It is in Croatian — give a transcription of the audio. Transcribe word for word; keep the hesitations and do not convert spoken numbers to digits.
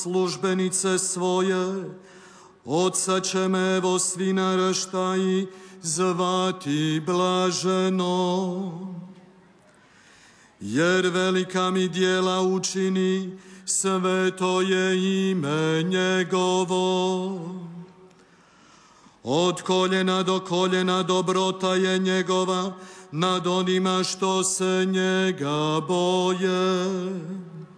službenice svoje, Otca ćeme evo svi naraštaji zvati blaženo. Jer velika mi djela učini, sveto je ime njegovo. Od koljena do koljena dobrota je njegova nad onima što se njega boje.